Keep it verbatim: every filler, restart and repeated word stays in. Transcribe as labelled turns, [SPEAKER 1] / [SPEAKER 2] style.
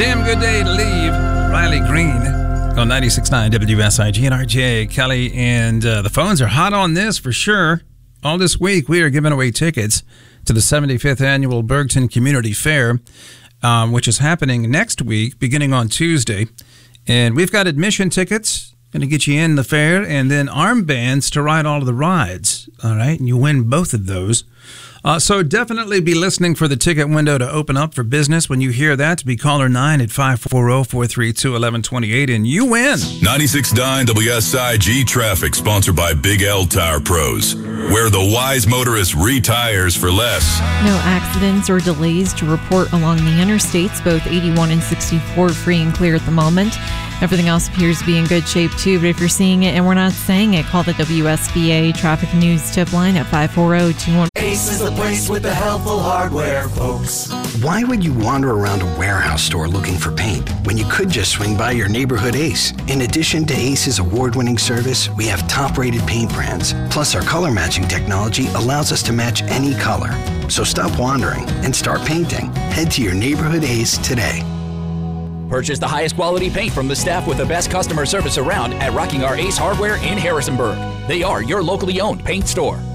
[SPEAKER 1] Damn good day to leave. Riley Green on ninety-six point nine W S I G and R J Kelly. And uh, the phones are hot on this for sure. All this week, we are giving away tickets to the seventy-fifth Annual Bergton Community Fair, um, which is happening next week, beginning on Tuesday. And we've got admission tickets, going to get you in the fair, and then armbands to ride all of the rides. All right, and you win both of those. Uh, so definitely be listening for the ticket window to open up for business. When you hear that, to be caller nine at five four zero, four three two, one one two eight, and you win.
[SPEAKER 2] ninety-six point nine W S I G Traffic, sponsored by Big L Tire Pros, where the wise motorist retires for less.
[SPEAKER 3] No accidents or delays to report along the interstates. Both eighty-one and sixty-four free and clear at the moment. Everything else appears to be in good shape, too. But if you're seeing it and we're not saying it, call the W S B A Traffic News Tip line at five four zero, two one.
[SPEAKER 4] Ace is the place with the helpful hardware, folks.
[SPEAKER 5] Why would you wander around a warehouse store looking for paint when you could just swing by your neighborhood Ace? In addition to Ace's award-winning service, we have top-rated paint brands. Plus, our color matching technology allows us to match any color. So stop wandering and start painting. Head to your neighborhood Ace today.
[SPEAKER 6] Purchase the highest quality paint from the staff with the best customer service around at Rocking Our Ace Hardware in Harrisonburg. They are your locally owned paint store.